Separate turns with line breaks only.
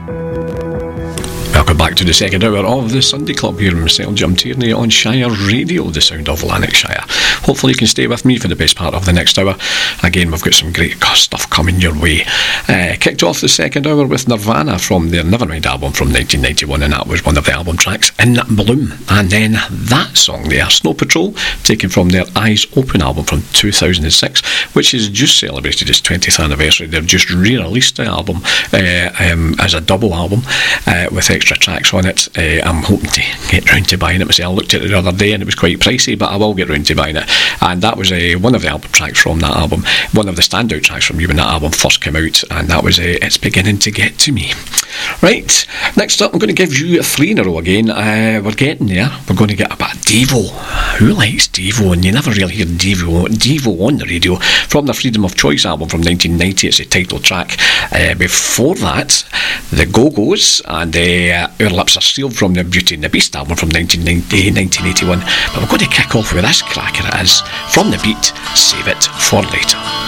Welcome back to the second hour of the Sunday Club here with myself, Jim Tierney, on Shire Radio, the sound of Lanarkshire. Hopefully you can stay with me for the best part of the next hour. Again, we've got some great stuff coming your way. Kicked off the second hour with Nirvana from their Nevermind album from 1991, and that was one of the album tracks, In Bloom. And then that song there, Snow Patrol, taken from their Eyes Open album from 2006, which has just celebrated its 20th anniversary. They've just re-released the album as a double album with extra tracks on it. I'm hoping to get round to buying it myself. I looked at it the other day and it was quite pricey, but I will get round to buying it. And that was one of the album tracks from that album, one of the standout tracks from you when that album first came out, and that was It's Beginning to Get to Me. Right, next up I'm going to give you 3 in a row again. We're getting there. We're going to get a bit of Devo. Who likes Devo? And you never really hear Devo on the radio. From the Freedom of Choice album from 1990, it's a title track. Before that, the Go-Go's and Our Lips Are Sealed from the Beauty and the Beast album from 1981. But we're going to kick off with this cracker. It is from The Beat, Save It for Later.